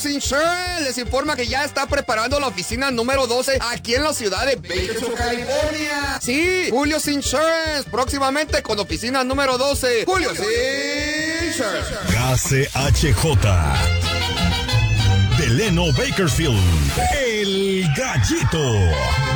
Julio's Insurance les informa que ya está preparando la oficina número 12 aquí en la ciudad de Bakersfield, California. Sí, Julio's Insurance, próximamente con oficina número 12. Julio's Insurance. KCHJ Delano Bakersfield, El Gallito.